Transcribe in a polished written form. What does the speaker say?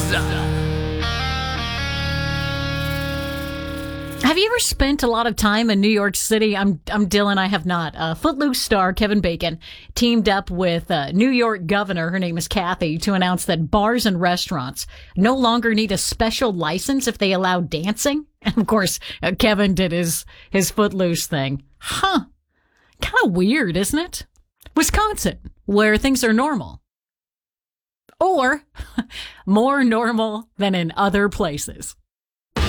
Have you ever spent a lot of time in New York City? I'm Dylan. I have not. Footloose star Kevin Bacon teamed up with New York governor, her name is Kathy, to announce that bars and restaurants no longer need a special license if they allow dancing. And of course, Kevin did his Footloose thing. Huh. Kind of weird, isn't it? Wisconsin, where things are normal. Or more normal than in other places.